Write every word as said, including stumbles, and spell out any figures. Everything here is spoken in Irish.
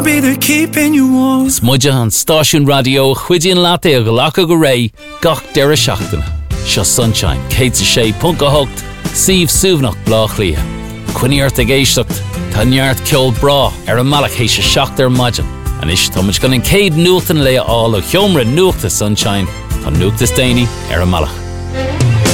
be the keeping you warm. Smudge an Stáisiún Radio chuidian láta a ghlacha go ré gach deire seachtaina. Seo Sunshine, Kate sé punca hocht, Steve Súvnach blach lia. Cuineart ag éisteacht, tá neart ceol bra ar a malach hééis se seacht ar maidin. An is táid gan an céad nuachtain le ála cheomra nuachta Sunshine, tá nuachtas déine ar a malach.